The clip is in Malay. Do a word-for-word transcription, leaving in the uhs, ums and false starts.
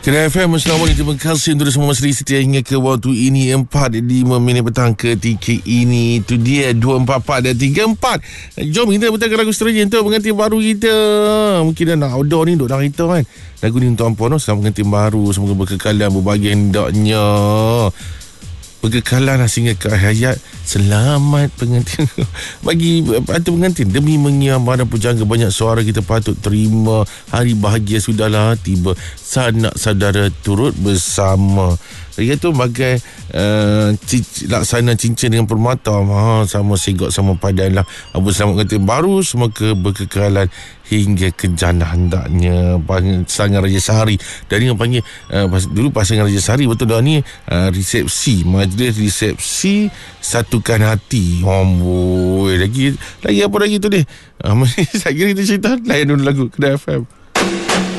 Kedai F M, Assalamualaikum. Terima kasih untuk semua mesti setia hingga ke waktu ini. Empat lima minit petang ketika ini. Itu dia dua empat empat dan tiga empat. Jom kita putarkan lagu seterusnya untuk pengantin baru kita. Mungkin dah nak outdoor ni duk dalam kereta kan. Lagu ni untuk Ampun selamat pengantin baru. Semoga berkekalan berbahagia hendaknya. Berkekalan sehingga ke akhir hayat. Selamat pengantin. Bagi patut pengantin, demi menyiar mana pujangga, banyak suara kita patut terima. Hari bahagia sudahlah tiba, sanak saudara turut bersama. Dia tu bagai uh, cic- laksana cincin dengan permata. Ha, sama segot sama padan lah. Abu selamat pengantin baru, semoga berkekalan hingga ke jannah hendaknya. Pasangan Raja Sehari. Dan dia panggil uh, pas, dulu pasangan Raja Sehari, betul dah ni uh, resepsi, majlis resepsi satukan hati. Amboi, lagi lagi apa lagi tu dia? Uh, saya kira kita cerita layan dulu lagu Kedai F M.